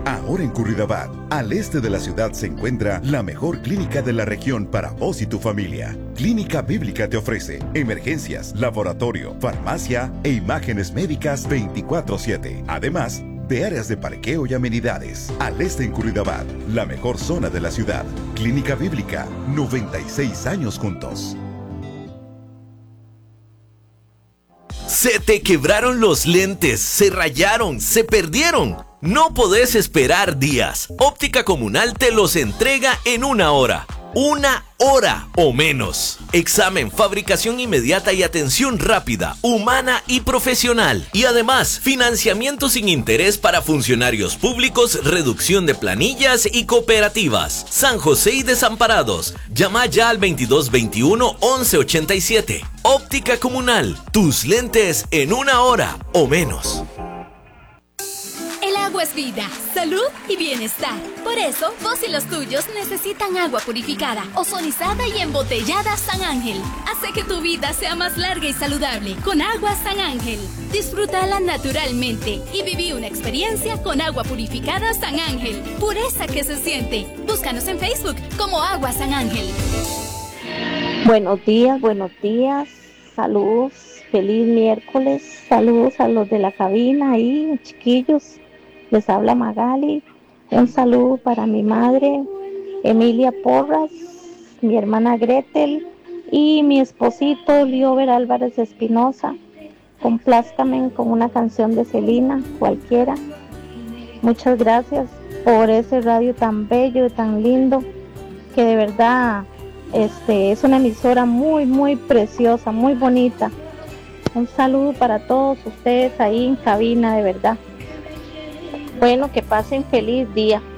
Ahora en Curridabat, al este de la ciudad, se encuentra la mejor clínica de la región para vos y tu familia. Clínica Bíblica te ofrece emergencias, laboratorio, farmacia e imágenes médicas 24/7. Además de áreas de parqueo y amenidades. Al este en Curridabat, la mejor zona de la ciudad. Clínica Bíblica, 96 años juntos. Se te quebraron los lentes, se rayaron, se perdieron. No podés esperar días. Óptica Comunal te los entrega en 1 hora. 1 hora o menos. Examen, fabricación inmediata y atención rápida, humana y profesional. Y además, financiamiento sin interés para funcionarios públicos, reducción de planillas y cooperativas. San José y Desamparados. Llama ya al 2221 1187. Óptica Comunal. Tus lentes en 1 hora o menos. El agua es vida, salud y bienestar. Por eso, vos y los tuyos necesitan agua purificada, ozonizada y embotellada San Ángel. Hace que tu vida sea más larga y saludable con agua San Ángel. Disfrútala naturalmente y viví una experiencia con agua purificada San Ángel. Pureza que se siente. Búscanos en Facebook como Agua San Ángel. Buenos días. Saludos, feliz miércoles. Saludos a los de la cabina ahí, chiquillos. Les habla Magali. Un saludo para mi madre, Emilia Porras, mi hermana Gretel y mi esposito, Liober Álvarez Espinosa. Complázcame con una canción de Celina, cualquiera. Muchas gracias por ese radio tan bello y tan lindo, que de verdad es una emisora muy, muy preciosa, muy bonita. Un saludo para todos ustedes ahí en cabina, de verdad. Bueno, que pasen feliz día.